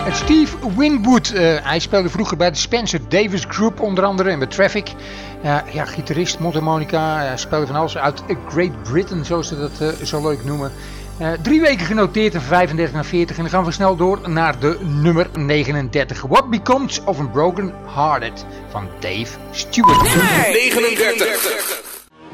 Steve Winwood, hij speelde vroeger bij de Spencer Davis Group onder andere en bij Traffic. Gitarist, mondharmonica, speelde van alles uit Great Britain, zoals ze dat zo leuk noemen. 3 weken genoteerd van 35 naar 40 en dan gaan we snel door naar de nummer 39. What Becomes of a Broken Hearted van Dave Stewart. Nummer 39.